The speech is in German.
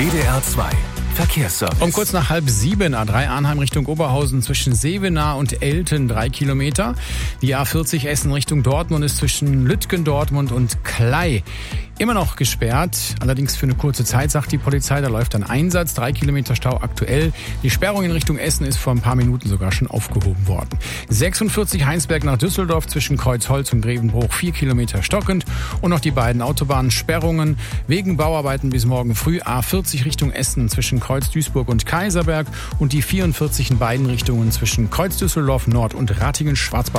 WDR 2 Verkehrsservice. Um kurz nach 6:30 A3 Arnheim Richtung Oberhausen zwischen Sevenaar und Elten 3 Kilometer. Die A40 Essen Richtung Dortmund ist zwischen Lütgen, Dortmund und Klei immer noch gesperrt. Allerdings für eine kurze Zeit, sagt die Polizei. Da läuft ein Einsatz. 3 Kilometer Stau aktuell. Die Sperrung in Richtung Essen ist vor ein paar Minuten sogar schon aufgehoben worden. 46 Heinsberg nach Düsseldorf zwischen Kreuzholz und Grevenbruch 4 Kilometer stockend. Und noch die beiden Autobahnsperrungen wegen Bauarbeiten bis morgen früh. A40 Richtung Essen zwischen Kreuz Duisburg und Kaiserberg und die 44 in beiden Richtungen zwischen Kreuz Düsseldorf Nord und Ratingen-Schwarzbach.